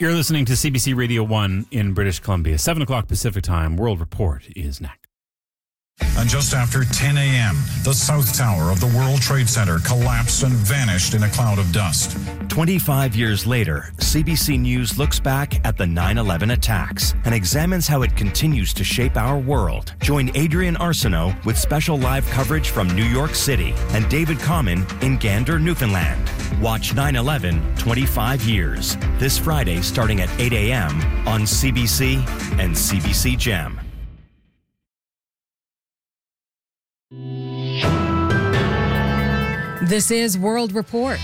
You're listening to CBC Radio 1 in British Columbia. 7 o'clock Pacific Time. World Report is next. And just after 10 a.m., the South Tower of the World Trade Center collapsed and vanished in a cloud of dust. 25 years later, CBC News looks back at the 9/11 attacks and examines how it continues to shape our world. Join Adrian Arsenault with special live coverage from New York City and David Common in Gander, Newfoundland. Watch 9/11 25 Years this Friday starting at 8 a.m. on CBC and CBC Gem. This is World Report.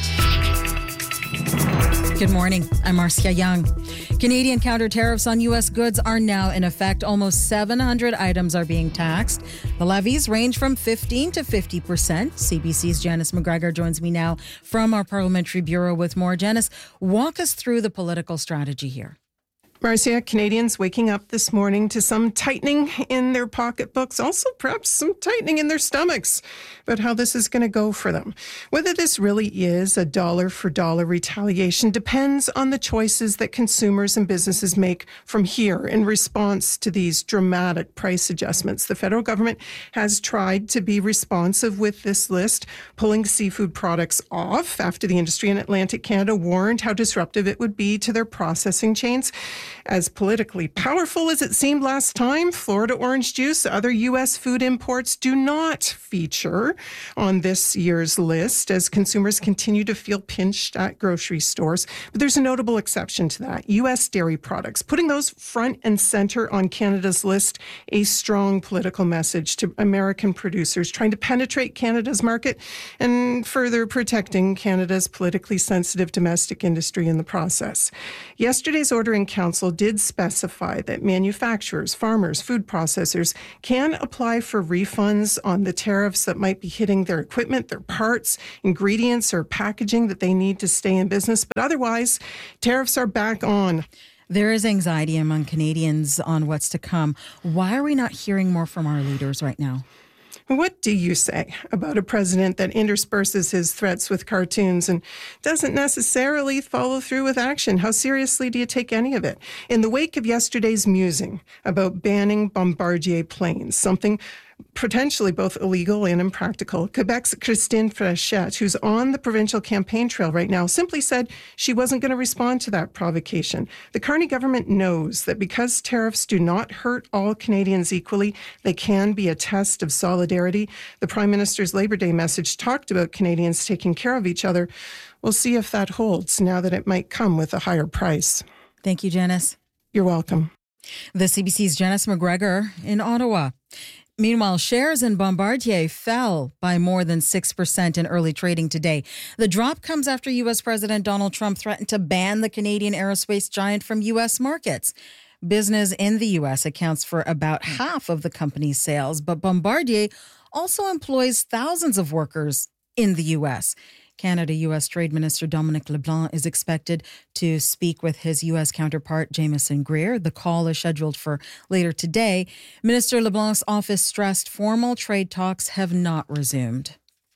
Good morning. I'm Marcia Young. Canadian counter tariffs on U.S. goods are now in effect. Almost 700 items are being taxed. The levies range from 15% to 50%. CBC's Janice McGregor joins me now from our Parliamentary Bureau with more. Janice, walk us through the political strategy here. Marcia, Canadians waking up this morning to some tightening in their pocketbooks, also perhaps some tightening in their stomachs about how this is going to go for them. Whether this really is a dollar-for-dollar retaliation depends on the choices that consumers and businesses make from here in response to these dramatic price adjustments. The federal government has tried to be responsive with this list, pulling seafood products off after the industry in Atlantic Canada warned how disruptive it would be to their processing chains. As politically powerful as it seemed last time, Florida orange juice, other U.S. food imports do not feature on this year's list as consumers continue to feel pinched at grocery stores. But there's a notable exception to that, U.S. dairy products. Putting those front and center on Canada's list, a strong political message to American producers trying to penetrate Canada's market and further protecting Canada's politically sensitive domestic industry in the process. Yesterday's order in Council did specify that manufacturers, farmers, food processors can apply for refunds on the tariffs that might be hitting their equipment, their parts, ingredients, or packaging that they need to stay in business. But otherwise, tariffs are back on. There is anxiety among Canadians on what's to come. Why are we not hearing more from our leaders right now? What do you say about a president that intersperses his threats with cartoons and doesn't necessarily follow through with action? How seriously do you take any of it? In the wake of yesterday's musing about banning Bombardier planes, something potentially both illegal and impractical, Quebec's Christine Frechette, who's on the provincial campaign trail right now, simply said she wasn't going to respond to that provocation. The Carney government knows that because tariffs do not hurt all Canadians equally, they can be a test of solidarity. The Prime Minister's Labor Day message talked about Canadians taking care of each other. We'll see if that holds now that it might come with a higher price. Thank you, Janice. You're welcome. The CBC's Janice McGregor in Ottawa. Meanwhile, shares in Bombardier fell by more than 6% in early trading today. The drop comes after U.S. President Donald Trump threatened to ban the Canadian aerospace giant from U.S. markets. Business in the U.S. accounts for about half of the company's sales, but Bombardier also employs thousands of workers in the U.S. Canada-U.S. Trade Minister Dominic LeBlanc is expected to speak with his U.S. counterpart, Jameson Greer. The call is scheduled for later today. Minister LeBlanc's office stressed formal trade talks have not resumed.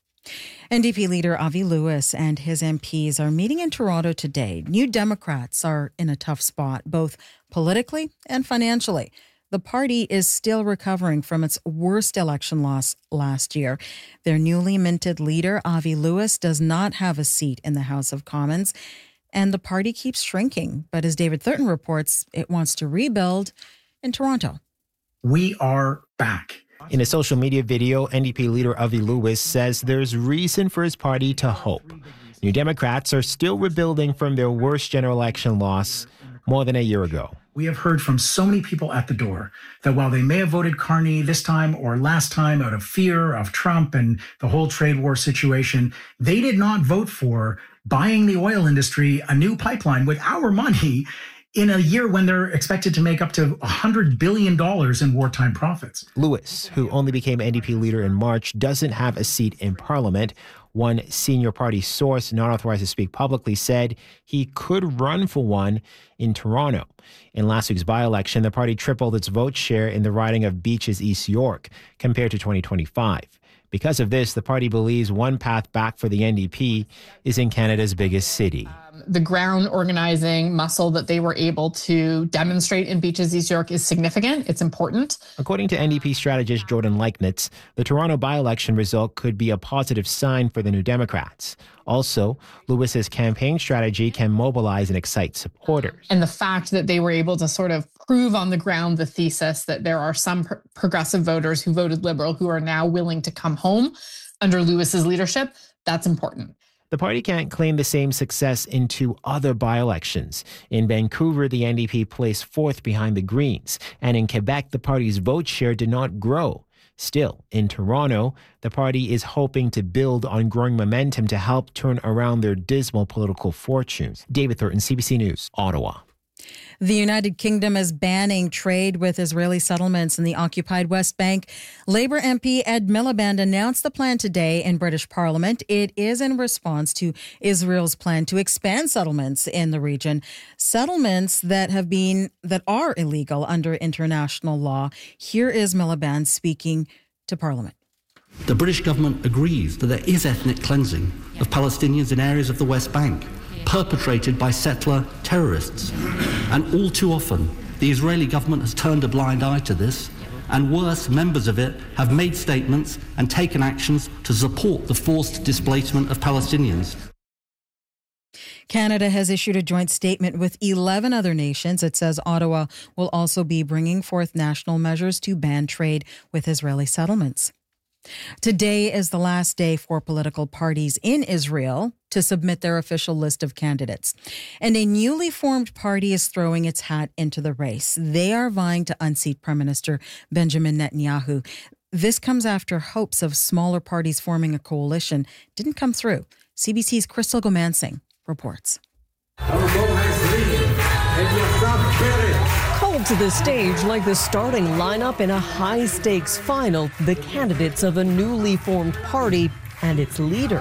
NDP leader Avi Lewis and his MPs are meeting in Toronto today. New Democrats are in a tough spot, both politically and financially. The party is still recovering from its worst election loss last year. Their newly minted leader, Avi Lewis, does not have a seat in the House of Commons, and the party keeps shrinking. But as David Thurton reports, it wants to rebuild in Toronto. We are back. In a social media video, NDP leader Avi Lewis says there's reason for his party to hope. New Democrats are still rebuilding from their worst general election loss more than a year ago. We have heard from so many people at the door that while they may have voted Carney this time or last time out of fear of Trump and the whole trade war situation, they did not vote for buying the oil industry a new pipeline with our money in a year when they're expected to make up to $100 billion in wartime profits. Lewis, who only became NDP leader in March, doesn't have a seat in Parliament. One senior party source, not authorized to speak publicly, said he could run for one in Toronto. In last week's by-election, the party tripled its vote share in the riding of Beaches East York compared to 2025. Because of this, the party believes one path back for the NDP is in Canada's biggest city. The ground organizing muscle that they were able to demonstrate in Beaches East York is significant. It's important. According to NDP strategist Jordan Leichnitz, the Toronto by-election result could be a positive sign for the New Democrats. Also, Lewis's campaign strategy can mobilize and excite supporters. And the fact that they were able to sort of prove on the ground the thesis that there are some progressive voters who voted Liberal who are now willing to come home under Lewis's leadership, that's important. The party can't claim the same success in two other by-elections. In Vancouver, the NDP placed fourth behind the Greens, and in Quebec, the party's vote share did not grow. Still, in Toronto, the party is hoping to build on growing momentum to help turn around their dismal political fortunes. David Thornton, CBC News, Ottawa. The United Kingdom is banning trade with Israeli settlements in the occupied West Bank. Labour MP Ed Miliband announced the plan today in British Parliament. It is in response to Israel's plan to expand settlements in the region, settlements that are illegal under international law. Here is Miliband speaking to Parliament. The British government agrees that there is ethnic cleansing of Palestinians in areas of the West Bank, perpetrated by settler terrorists. And all too often, the Israeli government has turned a blind eye to this, and worse, members of it have made statements and taken actions to support the forced displacement of Palestinians. Canada has issued a joint statement with 11 other nations. It says Ottawa will also be bringing forth national measures to ban trade with Israeli settlements. Today is the last day for political parties in Israel to submit their official list of candidates. And a newly formed party is throwing its hat into the race. They are vying to unseat Prime Minister Benjamin Netanyahu. This comes after hopes of smaller parties forming a coalition didn't come through. CBC's Crystal Gomansing reports. Called to the stage like the starting lineup in a high-stakes final, the candidates of a newly formed party and its leader.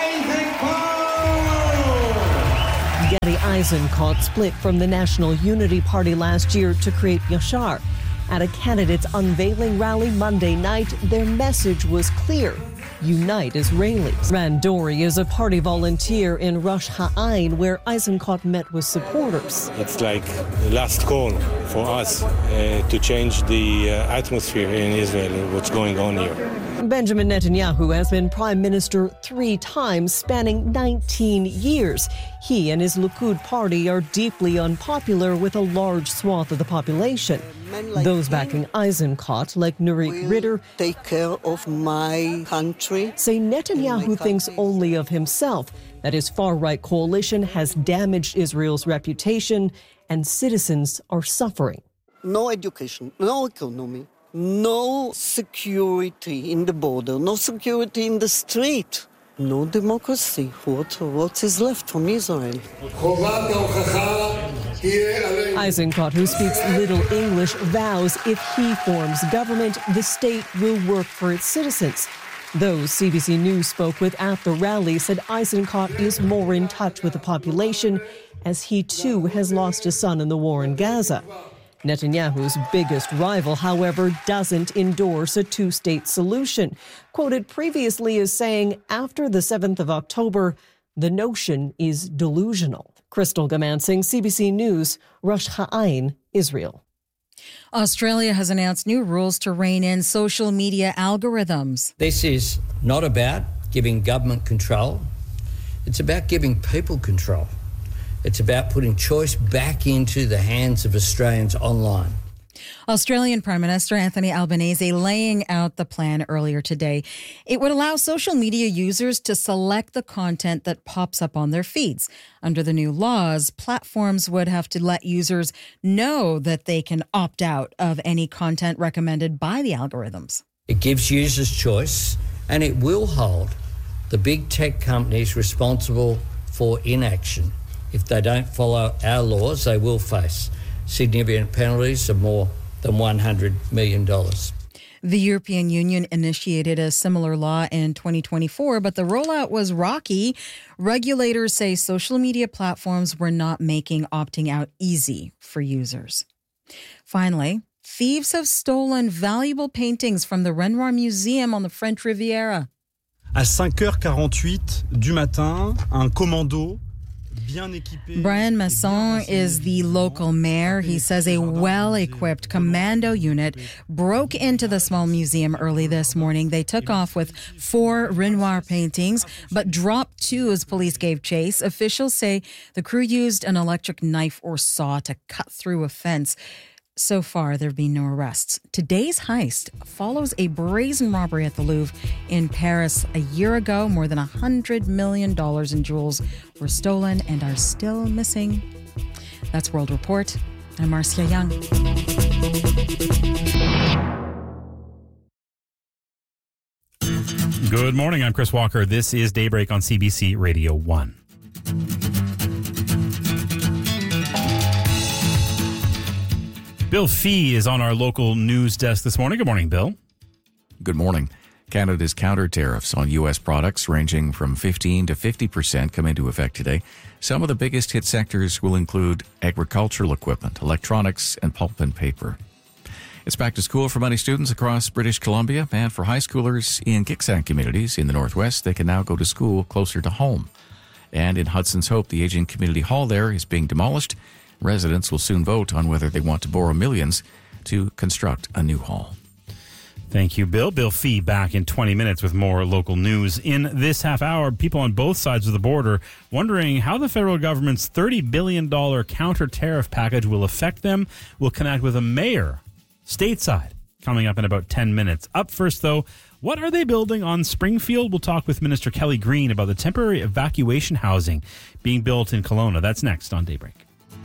Gadi Eisenkot split from the National Unity Party last year to create Yashar. At a candidates' unveiling rally Monday night, their message was clear: unite Israelis. Ran Dori is a party volunteer in Rosh Ha'ain, where Eisenkot met with supporters. It's like the last call for us to change the atmosphere in Israel and what's going on here. Benjamin Netanyahu has been prime minister 3 times, spanning 19 years. He and his Likud party are deeply unpopular with a large swath of the population. Those backing Eisenkot, like Nurit Ritter, take care of my country, say Netanyahu thinks only of himself, that his far-right coalition has damaged Israel's reputation, and citizens are suffering. No education, no economy, no security in the border, no security in the street, no democracy. What is left from Israel? Eisenkot, who speaks little English, vows if he forms government, the state will work for its citizens. Those CBC News spoke with at the rally said Eisenkot is more in touch with the population, as he too has lost a son in the war in Gaza. Netanyahu's biggest rival, however, doesn't endorse a two-state solution. Quoted previously as saying, after the 7th of October, the notion is delusional. Crystal Gomansing, CBC News, Rosh Ha'ain, Israel. Australia has announced new rules to rein in social media algorithms. This is not about giving government control. It's about giving people control. It's about putting choice back into the hands of Australians online. Australian Prime Minister Anthony Albanese laying out the plan earlier today. It would allow social media users to select the content that pops up on their feeds. Under the new laws, platforms would have to let users know that they can opt out of any content recommended by the algorithms. It gives users choice, and it will hold the big tech companies responsible for inaction. If they don't follow our laws, they will face significant penalties of more than $100 million. The European Union initiated a similar law in 2024, but the rollout was rocky. Regulators say social media platforms were not making opting out easy for users. Finally, thieves have stolen valuable paintings from the Renoir Museum on the French Riviera. À 5h48 du matin, un commando Brian Masson is the local mayor. He says a well-equipped commando unit broke into the small museum early this morning. They took off with 4 Renoir paintings, but dropped 2 as police gave chase. Officials say the crew used an electric knife or saw to cut through a fence. So far, there have been no arrests. Today's heist follows a brazen robbery at the Louvre in Paris. A year ago, more than $100 million in jewels were stolen and are still missing. That's World Report. I'm Marcia Young. Good morning. I'm Chris Walker. This is Daybreak on CBC Radio 1. Bill Fee is on our local news desk this morning. Good morning, Bill. Good morning. Canada's counter tariffs on U.S. products ranging from 15 to 50% come into effect today. Some of the biggest hit sectors will include agricultural equipment, electronics, and pulp and paper. It's back to school for many students across British Columbia, and for high schoolers in Gitxsan communities in the Northwest, they can now go to school closer to home. And in Hudson's Hope, the aging community hall there is being demolished. Residents will soon vote on whether they want to borrow millions to construct a new hall. Thank you, Bill. Bill Fee back in 20 minutes with more local news. In this half hour, people on both sides of the border wondering how the federal government's $30 billion counter-tariff package will affect them. We'll connect with a mayor stateside coming up in about 10 minutes. Up first, though, what are they building on Springfield? We'll talk with Minister Kelly Green about the temporary evacuation housing being built in Kelowna. That's next on Daybreak.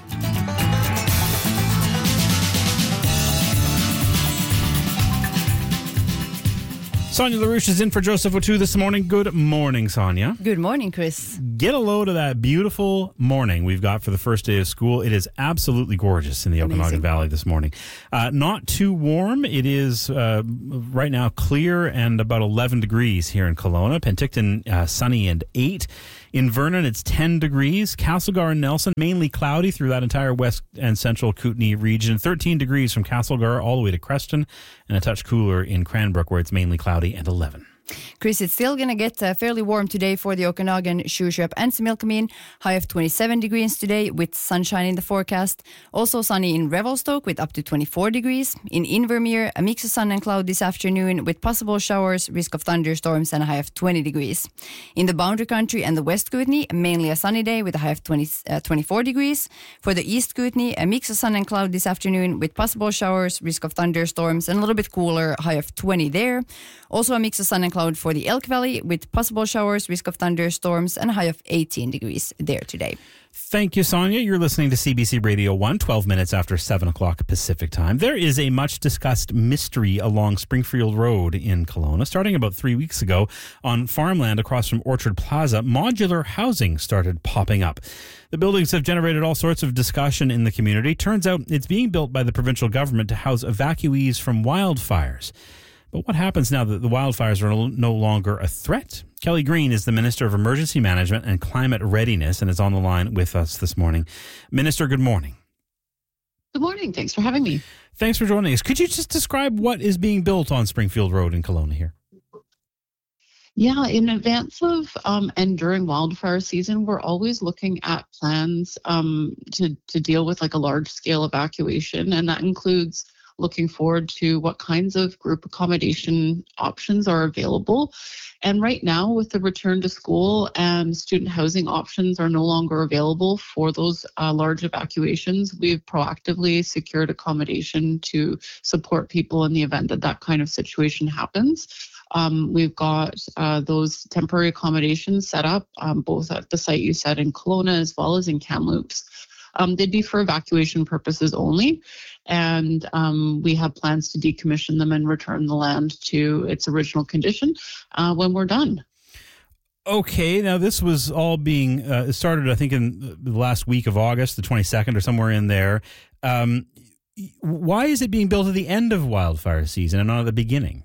Sonia LaRouche is in for Joseph O'Toole this morning. Good morning, Sonia. Good morning, Chris. Get a load of that beautiful morning we've got for the first day of school. It is absolutely gorgeous in the Okanagan Valley this morning. Not too warm. It is right now clear and about 11 degrees here in Kelowna. Penticton, sunny and 8. In Vernon, it's 10 degrees. Castlegar and Nelson, mainly cloudy through that entire west and central Kootenay region. 13 degrees from Castlegar all the way to Creston, and a touch cooler in Cranbrook, where it's mainly cloudy, and 11. Chris, it's still going to get fairly warm today for the Okanagan, Shuswap and Similkameen. High of 27 degrees today with sunshine in the forecast. Also sunny in Revelstoke with up to 24 degrees. In Invermere, a mix of sun and cloud this afternoon with possible showers, risk of thunderstorms and a high of 20 degrees. In the Boundary Country and the West Kootenay, mainly a sunny day with a high of 24 degrees. For the East Kootenay, a mix of sun and cloud this afternoon with possible showers, risk of thunderstorms and a little bit cooler, high of 20 there. Also a mix of sun and cloud for the Elk Valley with possible showers, risk of thunderstorms, and a high of 18 degrees there today. Thank you, Sonia. You're listening to CBC Radio 1, 12 minutes after 7 o'clock Pacific time. There is a much-discussed mystery along Springfield Road in Kelowna. Starting about 3 weeks ago, on farmland across from Orchard Plaza, modular housing started popping up. The buildings have generated all sorts of discussion in the community. Turns out it's being built by the provincial government to house evacuees from wildfires. But what happens now that the wildfires are no longer a threat? Kelly Green is the Minister of Emergency Management and Climate Readiness and is on the line with us this morning. Minister, good morning. Good morning. Thanks for having me. Thanks for joining us. Could you just describe what is being built on Springfield Road in Kelowna here? Yeah, in advance of and during wildfire season, we're always looking at plans to deal with like a large-scale evacuation, and that includes looking forward to what kinds of group accommodation options are available. And right now, with the return to school and student housing options are no longer available for those large evacuations, we've proactively secured accommodation to support people in the event that that kind of situation happens. We've got those temporary accommodations set up, both at the site you said in Kelowna as well as in Kamloops. They'd be for evacuation purposes only, and we have plans to decommission them and return the land to its original condition when we're done. Okay, now this was all being started, I think, in the last week of August, the 22nd or somewhere in there. Why is it being built at the end of wildfire season and not at the beginning?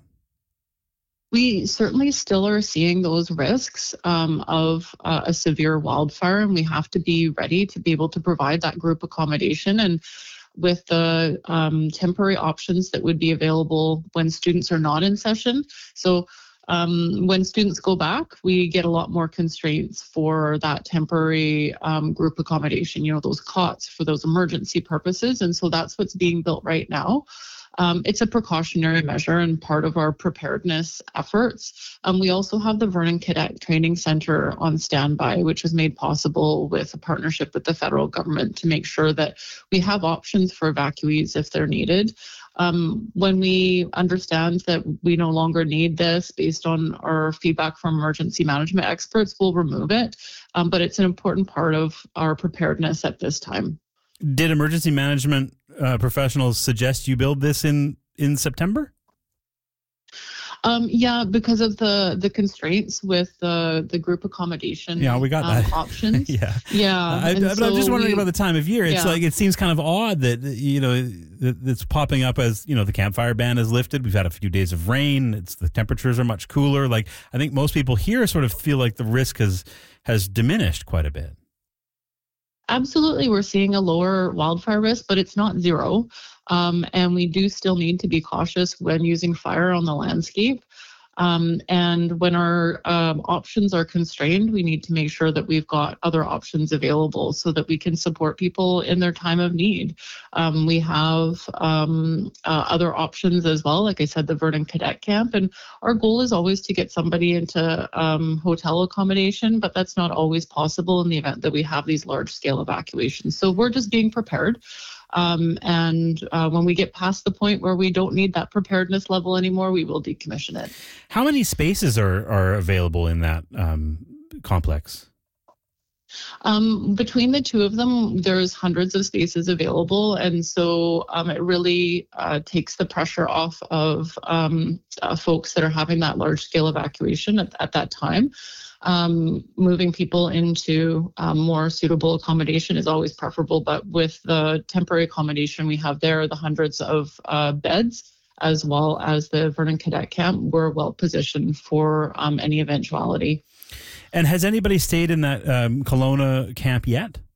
We certainly still are seeing those risks of a severe wildfire, and we have to be ready to be able to provide that group accommodation. And with the temporary options that would be available when students are not in session. So When students go back, we get a lot more constraints for that temporary group accommodation, those cots for those emergency purposes. And so that's what's being built right now. It's a precautionary measure and part of our preparedness efforts. We also have the Vernon Cadet Training Center on standby, which was made possible with a partnership with the federal government to make sure that we have options for evacuees if they're needed. When we understand that we no longer need this based on our feedback from emergency management experts, we'll remove it. But it's an important part of our preparedness at this time. Did emergency management professionals suggest you build this in September? Yeah, because of the constraints with the group accommodation. Yeah, we got that options. yeah. But I'm just wondering about the time of year. It's like it seems kind of odd that it's popping up as the campfire ban is lifted. We've had a few days of rain. The temperatures are much cooler. Like I think most people here sort of feel like the risk has diminished quite a bit. Absolutely. We're seeing a lower wildfire risk, but it's not zero. And we do still need to be cautious when using fire on the landscape. And when our options are constrained, we need to make sure that we've got other options available so that we can support people in their time of need. We have other options as well, like I said, the Vernon Cadet Camp. And our goal is always to get somebody into hotel accommodation, but that's not always possible in the event that we have these large-scale evacuations. So we're just being prepared. And when we get past the point where we don't need that preparedness level anymore, we will decommission it. How many spaces are available in that complex? Between the two of them, there's hundreds of spaces available. And so it really takes the pressure off of folks that are having that large scale evacuation at that time. Moving people into more suitable accommodation is always preferable, but with the temporary accommodation we have there, the hundreds of beds, as well as the Vernon Cadet Camp, we're well positioned for any eventuality. And has anybody stayed in that Kelowna camp yet?